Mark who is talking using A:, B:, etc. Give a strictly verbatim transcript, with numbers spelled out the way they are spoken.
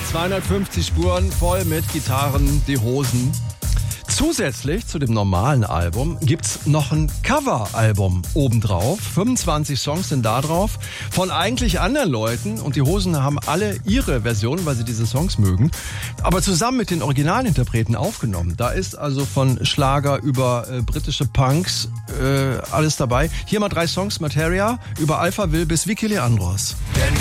A: zweihundertfünfzig Spuren voll mit Gitarren, die Hosen. Zusätzlich zu dem normalen Album gibt's noch ein Coveralbum obendrauf. fünfundzwanzig Songs sind da drauf von eigentlich anderen Leuten und die Hosen haben alle ihre Version, weil sie diese Songs mögen, aber zusammen mit den Originalinterpreten aufgenommen. Da ist also von Schlager über äh, britische Punks äh, alles dabei. Hier mal drei Songs: Materia, über Alphaville bis Vicky Leandros.
B: Denn